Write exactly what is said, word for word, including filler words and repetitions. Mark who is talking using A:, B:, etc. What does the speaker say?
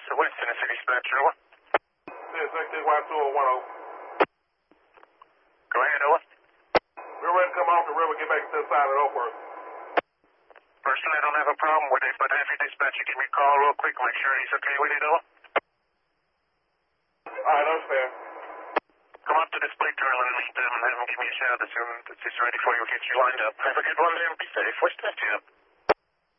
A: to West Tennessee Dispatcher, over.
B: This is X Y two oh one oh.
A: Go ahead, over.
B: We're ready to come off the river, get back to the side of Oakworth.
A: Personally, I don't have a problem with it, but have your dispatcher give me a call real quick, make sure he's okay with it, over.
B: Alright, understand.
A: Come up to this plate terminal and meet them and have him give me a shout as soon as it's ready for you. We'll get you lined up. Have a good one there and be safe. What's that, Jim?